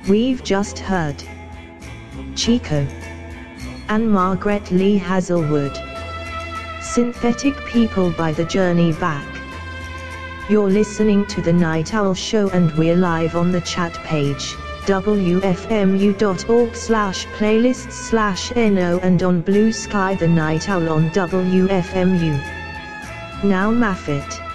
We've just heard Chico and Margaret Lee Hazelwood. Synthetic People by The Journey Back. You're listening to The Night Owl Show and we're live on the chat page, wfmu.org/playlists/no and on Blue Sky The Night Owl on WFMU. Now Mafet.